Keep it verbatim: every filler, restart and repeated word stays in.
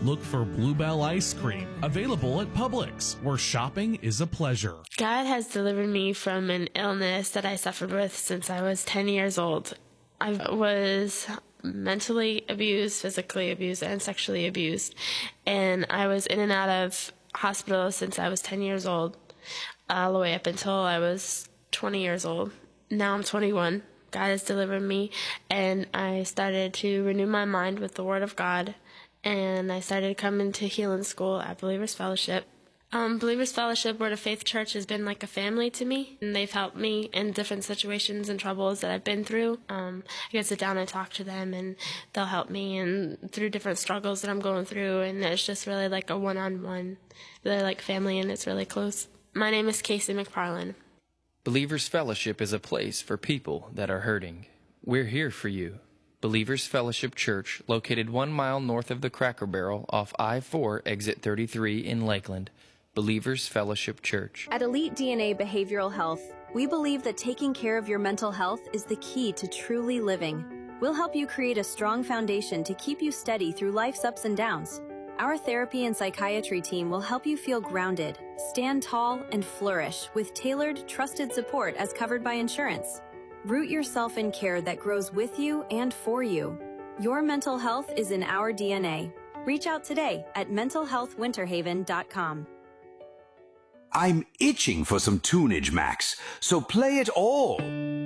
Look for Bluebell Ice Cream, available at Publix, where shopping is a pleasure. God has delivered me from an illness that I suffered with since I was ten years old. I was mentally abused, physically abused, and sexually abused. And I was in and out of hospitals since I was ten years old, all the way up until I was twenty years old. Now I'm twenty-one. God has delivered me, and I started to renew my mind with the Word of God. And I started coming to healing school at Believers Fellowship. Um, Believers Fellowship, Word of Faith Church, has been like a family to me, and they've helped me in different situations and troubles that I've been through. Um, I get to sit down and talk to them, and they'll help me and through different struggles that I'm going through, and it's just really like a one-on-one. They're like family, and it's really close. My name is Casey McFarland. Believers Fellowship is a place for people that are hurting. We're here for you. Believers Fellowship Church, located one mile north of the Cracker Barrel off I four, exit thirty-three in Lakeland. Believers Fellowship Church. At Elite D N A Behavioral Health, we believe that taking care of your mental health is the key to truly living. We'll help you create a strong foundation to keep you steady through life's ups and downs. Our therapy and psychiatry team will help you feel grounded, stand tall, and flourish with tailored, trusted support as covered by insurance. Root yourself in care that grows with you and for you. Your mental health is in our D N A. Reach out today at mental health winter haven dot com. I'm itching for some tunage, Max, so play it all.